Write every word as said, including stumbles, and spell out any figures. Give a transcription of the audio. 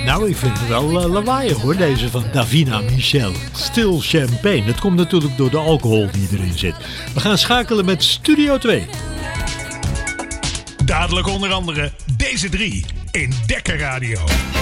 Nou, ik vind het wel uh, lawaaiig hoor, deze van Davina Michel. Still Champagne. Dat komt natuurlijk door de alcohol die erin zit. We gaan schakelen met Studio twee. Dadelijk onder andere deze drie in Dekker Radio.